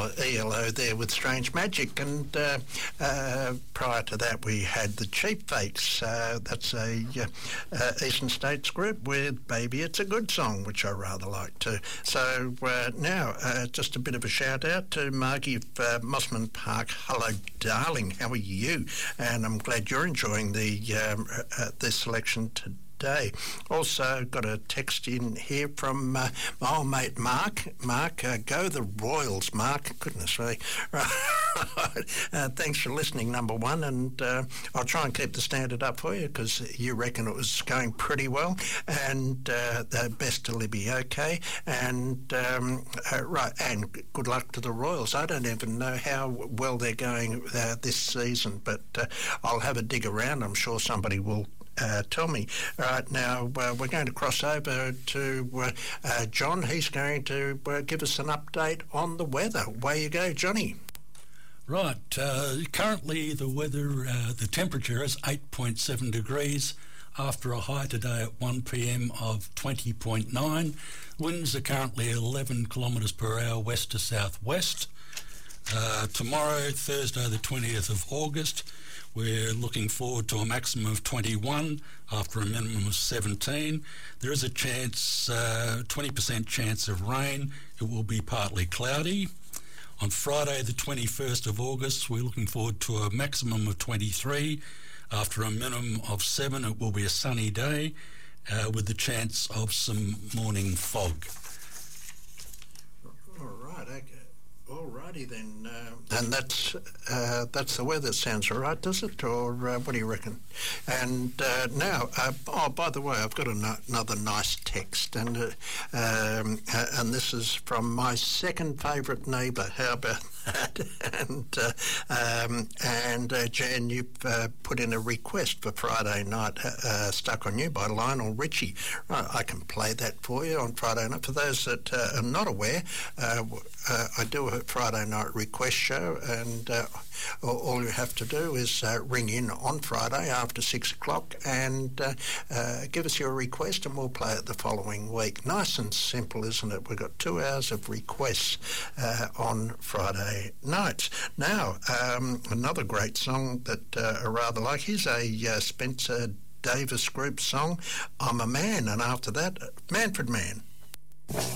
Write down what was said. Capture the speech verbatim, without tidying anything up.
E L O there with Strange Magic, and uh, uh, prior to that we had the Cheap Fakes. Uh, that's a uh, uh, Eastern States group with Baby It's a Good Song, which I rather like too. So uh, now uh, just a bit of a shout out to Margie of uh, Mossman Park. Hello darling, how are you? And I'm glad you're enjoying the um, uh, this selection today. Day. Also got a text in here from uh, my old mate Mark. Mark, uh, go the Royals, Mark. Goodness me. Right. uh, thanks for listening, number one, and uh, I'll try and keep the standard up for you because you reckon it was going pretty well, and uh, the best to Libby, okay? And um, uh, right, and good luck to the Royals. I don't even know how well they're going uh, this season, but uh, I'll have a dig around. I'm sure somebody will Uh, tell me. All right, now uh, we're going to cross over to uh, uh, John. He's going to uh, give us an update on the weather. Away you go, Johnny. Right. Uh, currently, the weather, uh, the temperature is eight point seven degrees after a high today at one p m of twenty point nine. Winds are currently eleven kilometres per hour west to southwest. Uh, tomorrow, Thursday, the twentieth of August, we're looking forward to a maximum of twenty-one after a minimum of seventeen. There is a chance, uh, twenty percent chance of rain. It will be partly cloudy. On Friday, the twenty-first of August, we're looking forward to a maximum of twenty-three. After a minimum of seven, it will be a sunny day uh, with the chance of some morning fog. All right, okay. Alrighty then, uh, and that's uh, that's the weather. Sounds all right, does it? Or uh, what do you reckon? And uh, now, uh, oh, by the way, I've got an- another nice text, and uh, um, uh, and this is from my second favourite neighbour. How about that? and uh, um, and uh, Jan, you've uh, put in a request for Friday night, uh, "Stuck on You" by Lionel Richie. Right, I can play that for you on Friday night. For those that uh, are not aware, uh, uh, I do a Friday night request show, and uh, all you have to do is uh, ring in on Friday after six o'clock and uh, uh, give us your request, and we'll play it the following week. Nice and simple, isn't it? We've got two hours of requests uh, on Friday nights. Now, um, another great song that uh, I rather like. Here's a uh, Spencer Davis Group song, "I'm a Man," and after that, Manfred Mann.